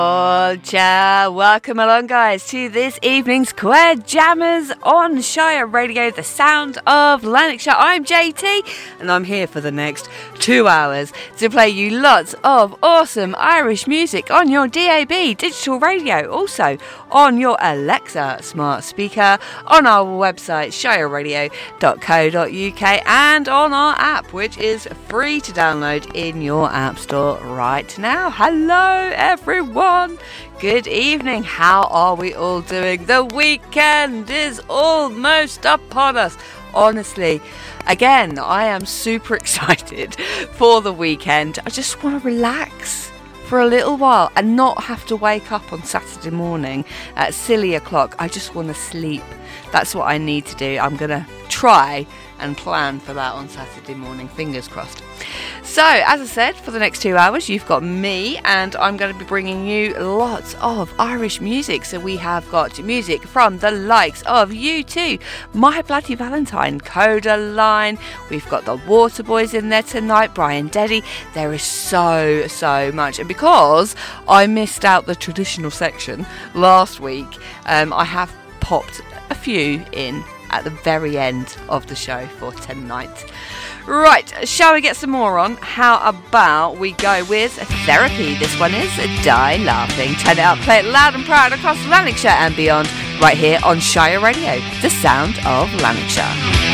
Welcome along, guys, to this evening's Queer Jammers on Shire Radio, the sound of Lanarkshire. I'm JT, and I'm here for the next 2 hours to play you lots of awesome Irish music on your DAB digital radio, also on your Alexa smart speaker, on our website shireradio.co.uk, and on our app, which is free to download in your app store right now. Hello, everyone. Good evening. How are we all doing? The weekend is almost upon us. Honestly, again, I am super excited for the weekend. I just want to relax for a little while and not have to wake up on Saturday morning at silly o'clock. I just want to sleep. That's what I need to do. I'm going to try and plan for that on Saturday morning. Fingers crossed. So, as I said, for the next 2 hours, you've got me, and I'm going to be bringing you lots of Irish music. So we have got music from the likes of U2, My Bloody Valentine, Codaline. We've got the Waterboys in there tonight, Brian Deddy. There is so much. And because I missed out the traditional section last week, I have popped a few in at the very end of the show for tonight. Right, shall we get some more on? How about we go with Therapy? This one is Die Laughing. Turn it up, play it loud and proud across Lanarkshire and beyond, right here on Shire Radio, the sound of Lanarkshire.